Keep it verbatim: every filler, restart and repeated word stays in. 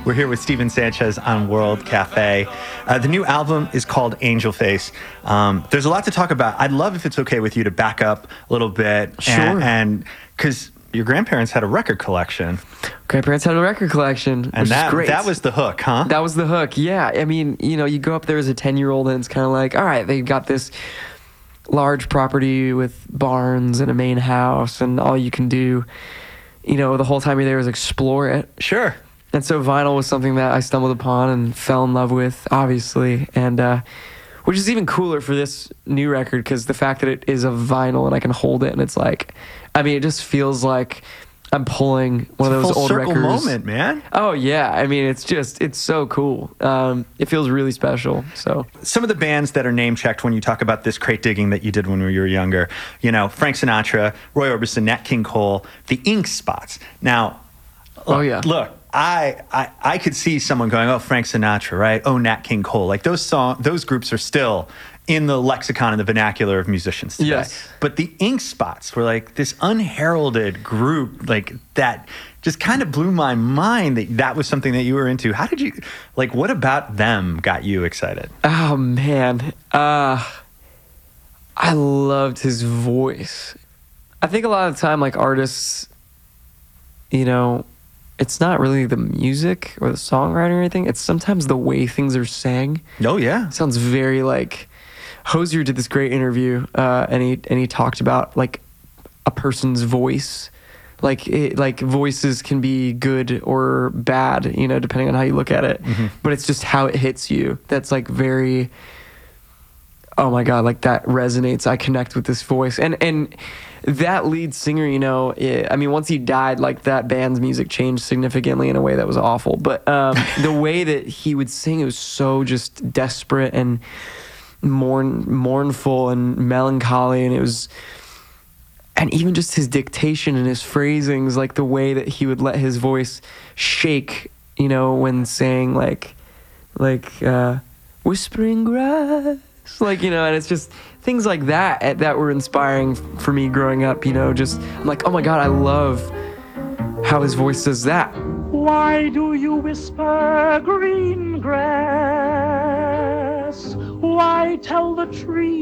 We're here with Steven Sanchez on World Cafe. Uh, the new album is called Angel Face. Um, there's a lot to talk about. I'd love if it's okay with you to back up a little bit. Sure. And because your grandparents had a record collection. Grandparents had a record collection, And which that, is great. that was the hook, huh? That was the hook, yeah. I mean, you know, you go up there as a ten-year-old and it's kind of like, all right, they got this large property with barns and a main house, and all you can do, you know, the whole time you're there is explore it. Sure. And so vinyl was something that I stumbled upon and fell in love with, obviously, and uh, which is even cooler for this new record because the fact that it is a vinyl and I can hold it and it's like, I mean, it just feels like I'm pulling one It's of a those full old circle records. moment, man. Oh yeah, I mean, it's just, it's so cool. Um, it feels really special, so. Some of the bands that are name-checked when you talk about this crate digging that you did when you were younger, you know, Frank Sinatra, Roy Orbison, Nat King Cole, the Ink Spots. Now, Oh, look, yeah. Look, I, I I could see someone going, oh, Frank Sinatra, right? Oh, Nat King Cole. Like those song, those groups are still in the lexicon and the vernacular of musicians today. Yes. But the Ink Spots were like this unheralded group, like that just kind of blew my mind that that was something that you were into. How did you, like, what about them got you excited? Oh man, uh, I loved his voice. I think a lot of the time, like artists, you know, it's not really the music or the songwriting or anything. It's sometimes the way things are sang. Oh, yeah. It sounds very like Hozier did this great interview, uh, and he and he talked about like a person's voice. Like it, like voices can be good or bad, you know, depending on how you look at it. Mm-hmm. But it's just how it hits you. That's like very, oh my God, like that resonates. I connect with this voice. And and that lead singer, you know, it, I mean, once he died, like that band's music changed significantly in a way that was awful. But um, the way that he would sing, it was so just desperate and mourn, mournful and melancholy. And it was... And even just his dictation and his phrasings, like the way that he would let his voice shake, you know, when saying like, like, uh, whispering grass, like, you know, and it's just things like that eh, that were inspiring for me growing up, you know, just, I'm like, oh my God, I love how his voice does that. Why do you whisper green grass? Why tell the tree